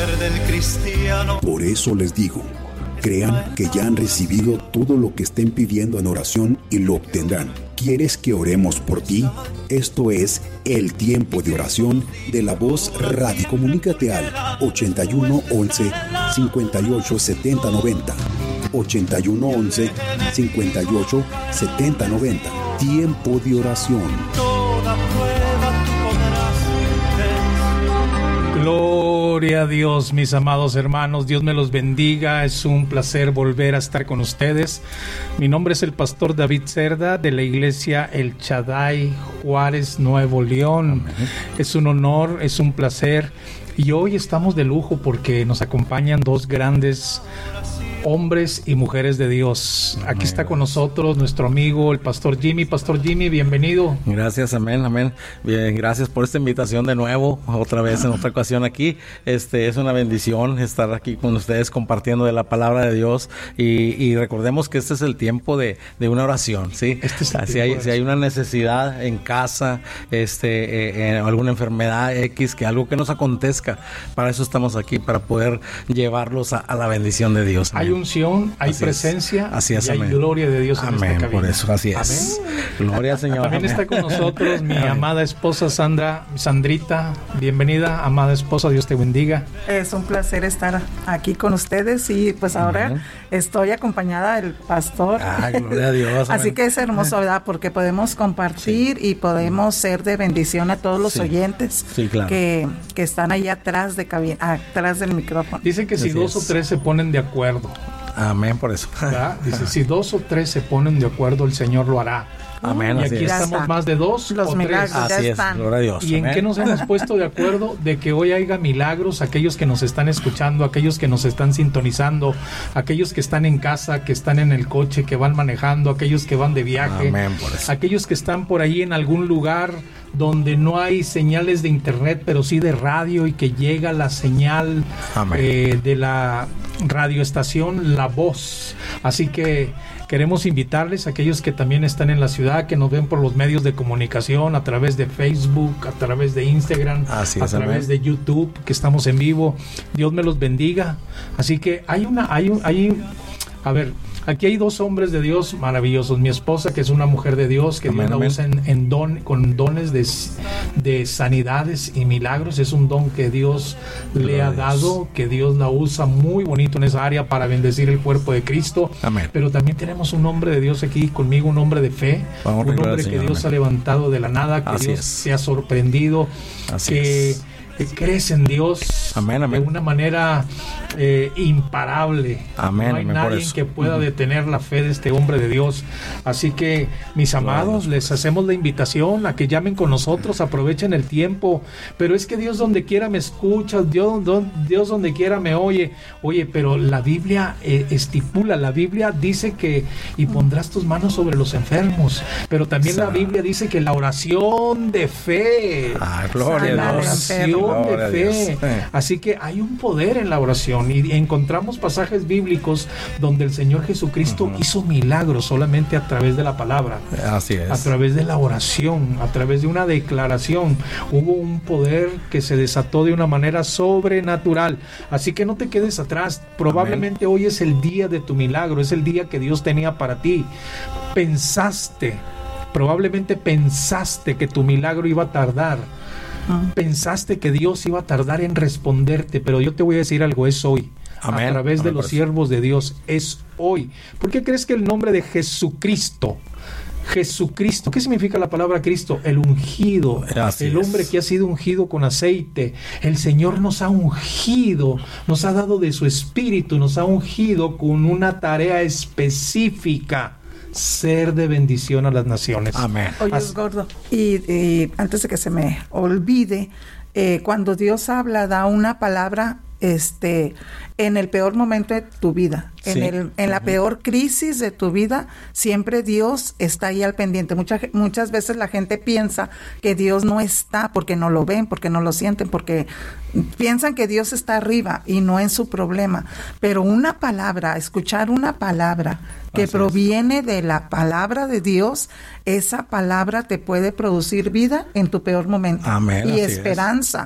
Por eso les digo, crean que ya han recibido todo lo que estén pidiendo en oración y lo obtendrán. ¿Quieres que oremos por ti? Esto es el tiempo de oración de La Voz Radio. Comunícate al 81 11 58 70 90. 81 11 58 70 90. Tiempo de oración. Gloria a Dios, mis amados hermanos. Dios me los bendiga. Es un placer volver a estar con ustedes. Mi nombre es el pastor David Cerda de la iglesia El Shaddai, Juárez, Nuevo León. Amén. Es un honor, es un placer. Y hoy estamos de lujo porque nos acompañan dos grandes hombres y mujeres de Dios. Aquí está con nosotros nuestro amigo el Pastor Jimmy. Pastor Jimmy, bienvenido. Gracias, amén, amén. Bien, gracias por esta invitación de nuevo, otra vez en otra ocasión aquí. Es una bendición estar aquí con ustedes compartiendo de la palabra de Dios y recordemos que este es el tiempo de una oración, ¿sí? Si hay una necesidad en casa, alguna enfermedad X, que algo que nos acontezca, para eso estamos aquí, para poder llevarlos a la bendición de Dios. Hay unción, hay así presencia, así es, y hay gloria de Dios en esta cabina. Por eso, así es. Amén. Gloria al Señor. También está con nosotros mi amada esposa Sandrita. Bienvenida, amada esposa, Dios te bendiga. Es un placer estar aquí con ustedes y pues ahora estoy acompañada del pastor. Gloria a Dios. Así que es hermoso, ¿verdad? Porque podemos compartir y podemos ser de bendición a todos los oyentes claro, que están ahí atrás del micrófono. Dicen que si dos o tres se ponen de acuerdo. Amén, por eso. Dice, si dos o tres se ponen de acuerdo, el Señor lo hará. Amén. Y aquí estamos más de dos los o milagros tres. ya están. Gloria a Dios. ¿Y en qué nos hemos puesto de acuerdo? De que hoy haya milagros, aquellos que nos están escuchando, aquellos que nos están sintonizando, aquellos que están en casa, que están en el coche, que van manejando, aquellos que van de viaje. Amén, por eso. Aquellos que están por ahí en algún lugar donde no hay señales de internet, pero sí de radio, y que llega la señal de la radioestación La Voz. Así que queremos invitarles a aquellos que también están en la ciudad, que nos ven por los medios de comunicación, a través de Facebook, a través de Instagram, a través de YouTube, que estamos en vivo. Dios me los bendiga. Así que aquí hay dos hombres de Dios maravillosos. Mi esposa, que es una mujer de Dios, que Dios la usa con dones de sanidades y milagros. Es un don que Dios le ha dado, que Dios la usa muy bonito en esa área para bendecir el cuerpo de Cristo. Amén. Pero también tenemos un hombre de Dios aquí conmigo, un hombre de fe, un hombre que Dios ha levantado de la nada, que Dios se ha sorprendido, que crees en Dios de una manera imparable. No hay nadie que pueda detener la fe de este hombre de Dios. Así que, mis amados, les hacemos la invitación a que llamen con nosotros, aprovechen el tiempo. Pero es que Dios donde quiera me escucha, Dios donde quiera me oye. Oye, pero la Biblia estipula, la Biblia dice que y pondrás tus manos sobre los enfermos. Pero también la Biblia dice que la oración de fe, gloria a Dios, de fe. Así que hay un poder en la oración, y encontramos pasajes bíblicos donde el Señor Jesucristo hizo milagros solamente a través de la palabra. Así es. A través de la oración, a través de una declaración. Hubo un poder que se desató de una manera sobrenatural. Así que no te quedes atrás. Probablemente hoy es el día de tu milagro, es el día que Dios tenía para ti. Probablemente pensaste que tu milagro iba a tardar. Pensaste que Dios iba a tardar en responderte, pero yo te voy a decir algo, es hoy. A través de los siervos de Dios, es hoy. ¿Por qué crees que el nombre de Jesucristo, ¿qué significa la palabra Cristo? El ungido, el hombre que ha sido ungido con aceite. El Señor nos ha ungido, nos ha dado de su espíritu, nos ha ungido con una tarea específica: ser de bendición a las naciones. Amén. Oye, gordo, y antes de que se me olvide, cuando Dios habla, da una palabra en el peor momento de tu vida, en la peor crisis de tu vida, siempre Dios está ahí al pendiente. Muchas veces la gente piensa que Dios no está porque no lo ven, porque no lo sienten, porque piensan que Dios está arriba y no en su problema. Pero una palabra, escuchar una palabra que proviene de la palabra de Dios, esa palabra te puede producir vida en tu peor momento. Amén, y esperanza.